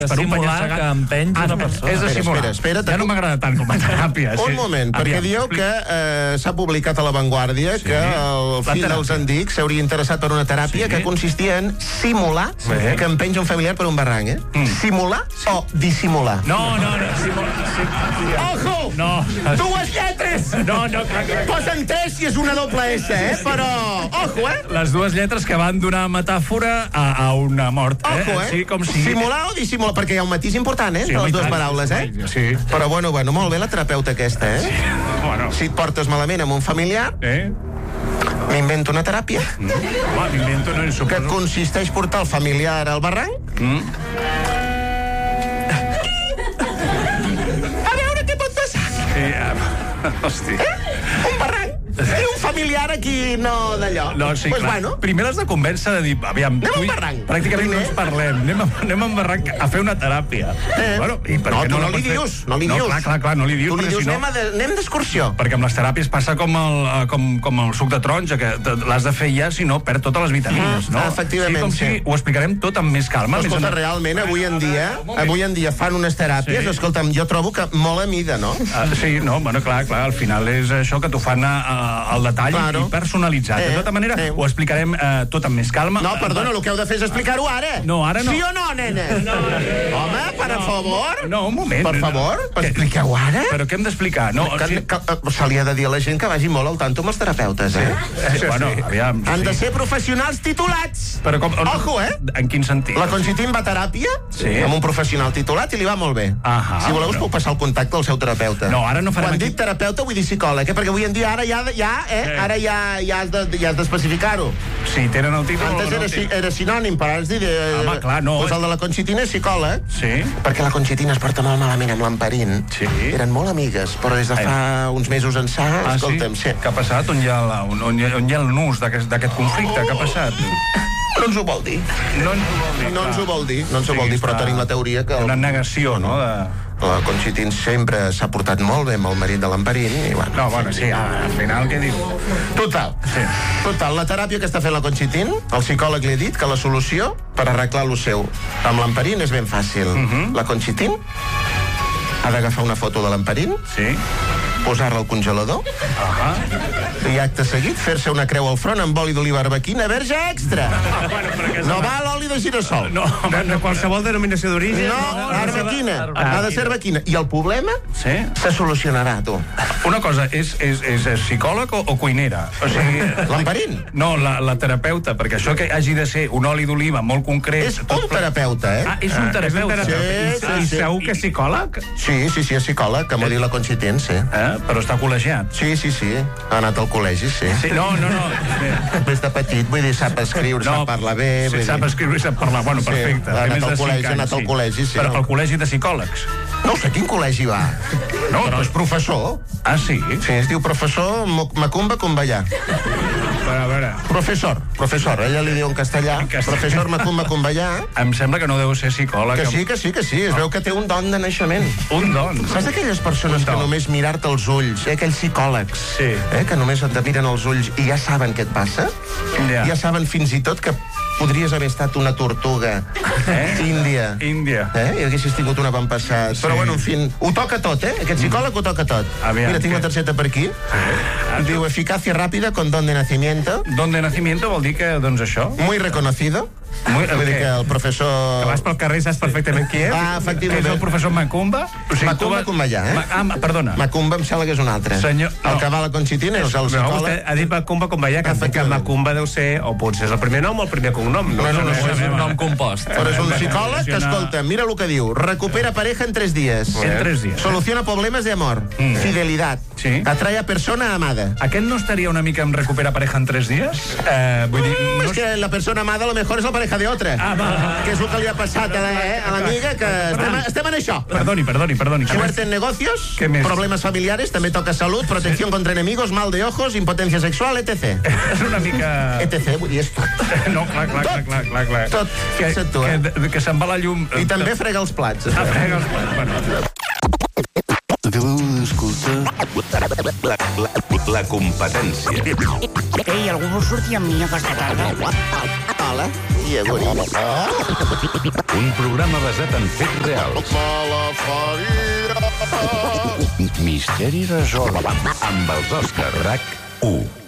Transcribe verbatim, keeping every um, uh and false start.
per un simular que empeny una persona. És de simular. Espera, espera, ja no m'agrada tant com a teràpia. Un moment, perquè dieu que eh, s'ha publicat a La Vanguardia que el fill dels Andics s'hauria interessat per una teràpia que consistia en simular que empenys un familiar per un barranc, eh? Simular o dissimular? No, no, no. Simular. Ojo! No. Dues lletres! No, no, clar, clar. Posen tres i és una doble S, eh? Però, ojo, eh? Les dues lletres que van donar metàfora a, a una mort, eh? Ojo, eh? Sí, com si... Simular o dissimular? Perquè hi ha un matís important, eh? De les dues paraules, eh? Sí. Però, bueno, bueno, molt bé la terapeuta aquesta, eh? Bueno. Si et portes malament amb un familiar, Eh? m'invento una teràpia Home, m'invento, no, que suposo... consisteix portar el familiar al barranc. A veure què pot passar. Sí, ah, hosti. Un barranc i un familiar aquí no d'allò. No, sí, pues clar. bueno, Primer l'has de convèncer de dir, aviam... Anem tu a un i- barranc. Pràcticament Primer. no ens parlem. Anem a, anem a un barranc a fer una teràpia. Eh. Bueno, i per No, què tu no la li pots fer? dius, no li no, dius. Clar, clar, clar, no li dius, tu li perquè dius, si no... anem, a de, anem d'excursió. Perquè amb les teràpies passa com el, eh, com, com el suc de taronja, que te- l'has de fer ja, si no, perd totes les vitamines, Mm, no? efectivament, sí, com sí. si ho explicarem tot amb més calma. Però, més escolta, amb- realment, avui en dia, avui en dia fan unes teràpies, Sí. escolta'm, jo trobo que molt a mida, no? Ah, sí, no, bueno, clar, clar, al final és això que t'ho fan a, a, al detall Claro. i personalitzat. Eh, De tota manera, eh. ho explicarem eh, tot amb més calma. No, perdona, el que heu de fer és explicar-ho ara. No, ara no. Sí o no, nena? No. Home, per favor. No, un moment. Per favor, Què? expliqueu ara. Però què hem d'explicar? No, Que, sí, que, que, se li ha de dir a la gent que vagi molt al tanto amb els terapeutes, eh? eh, bueno, aviam, Han de sí. ser professionals titulats. Però com, Ojo, eh? En quin sentit? La Conchitín va a teràpia Sí. amb un professional titulat i li va molt bé. Ahà, si voleu us però- puc passar el contacte del seu terapeuta. No, ara no farem Quan aquí- dic terapeuta vull dir psicòleg, eh? Perquè avui en dia ara ja, ja, eh? Sí. Ara ja, ja has de, ja has d'especificar-ho. Si tenen el títol Antes o no era, el si, títol. era sinònim, però ara has dit... Eh, Home, clar, no. Doncs el de la Conchitina és psicòleg. Sí. Perquè la Conchitina es porta molt malament amb l'Amperín. Sí. Eren molt amigues, però des de fa uns mesos ençà, Ah, escolta'm, sí? sí. Què ha passat? On hi ha, la, on, on hi ha, on hi ha el nus d'aquest d'aquest conflicte? Què ha passat? No ens ho vol dir. No ens ho vol dir. No ens ho clar. vol dir, no ens ho Sí, vol dir, però està- tenim la teoria que... El... Una negació, no? De... La Conchitín sempre s'ha portat molt bé amb el marit de l'Amperín i bueno... No, bueno, sí, al final què diu? Total, Sí. total, la teràpia que està fent la Conchitín, el psicòleg li ha dit que la solució per arreglar lo seu amb l'Amperín és ben fàcil. La Conchitín ha d'agafar una foto de l'Amperín, Sí. posar-la al congelador Ahà. i acte seguit fer-se una creu al front amb oli d'oliva arbequina verge extra. No val oli de girassol. No, De, de qualsevol denominació d'origen. No, arbequina. Ah, Ha de ser arbequina. I el problema Sí. se solucionarà, tu. Una cosa, és, és, és psicòleg o, o cuinera? O sigui... L'Amperín No, la, la terapeuta, perquè això que hagi de ser un oli d'oliva molt concret... és un terapeuta, eh? Ah, és un terapeuta. Sí, I, sí, I sí. segur que és psicòleg? Sí, sí, sí, és psicòleg, que m'ho ha dit la Conchitín, sí. Eh? Però està col·legiat. Sí, sí, sí. Ha anat al col·legi, sí. Sí, no, no, no. Des de petit, vull dir, sap escriure, No, sap parlar bé... sí, vull sap dir... escriure i sap parlar. Bueno, Sí, perfecte. ha Té anat més al de cinc col·legi, ha anys, anat al col·legi, sí. Però al col·legi de psicòlegs. No sé quin col·legi va. No, Però és professor. Ah, sí? Sí, es diu professor Mo- Macumba Cumballà. Però, a veure... Professor, professor, ella li diu en castellà. En castellà. Professor Macumba Cumballà. Em sembla que no deu ser psicòleg. Que sí, que sí, que sí. Es veu que té un don de naixement. Un don. Saps d'aquelles persones que només mirar-te els ulls, eh, aquells psicòlegs, Sí. eh, que només et miren els ulls i ja saben què et passa? Ja. Ja saben fins i tot que podries haver estat una tortuga Eh? índia. Índia. Eh? I haguessis tingut un avantpassat. Sí. Però, bueno, en fi, ho toca tot, eh? Aquest psicòleg ho toca tot. Aviam, Mira, tinc què? la targeta per aquí. Diu, eficacia ràpida con don de nacimiento. Don de nacimiento vol dir que, doncs, això... Muy reconocido. Muy, Vull dir que el professor... Que vas pel carrer i saps perfectament qui és. Ah, Que és efectivament. el professor Macumba? O sigui, Macumba tu va- Cumballà, eh? Ma- Ah, ma- perdona. Macumba em sembla que és un altre. Senyor- El no. que va a la Conchitina és el No, vostè psicòleg. ha dit Macumba com veia, que, que Efectivament. Macumba deu ser, o potser és el primer nom o el primer cognom. No, no, no, sabem, és un eh? nom compost. Però és un Hem de psicòleg que, gestionar- escolta, mira el que diu. Recupera pareja en tres días. En tres días. Soluciona problemas de amor. Mm. Fidelidad. Sí. Atrae a persona amada. Aquest no estaria una mica en recupera pareja en tres dies? Eh, vull dir... Mm, No és que la persona amada a lo mejor és la pareja de otra. Ah, va. Que és el que li ha passat a la- eh, a l'amiga, que estem, estem en això. Perdoni, perdoni, perdoni. Què Suerte més? en negocios, Què més? problemes familiares, també toca salut, protecció contra enemigos, mal de ojos, impotencia sexual, etcètera. És una mica... etcètera, vull dir, és tot. No, clar, clar, clar, clar, clar, clar. Tot. Que, Fixa't tu, eh? que, que se'n va la llum... I també frega els plats. Ah, frega els plats, bueno. Acabeu d'escoltar... La, la, la competència. Ei, algú vol sortir amb mi aquesta tarda? Hola, i avui... Un programa basat en fets reals. Misteri resolt. Amb els Òscar R A C u.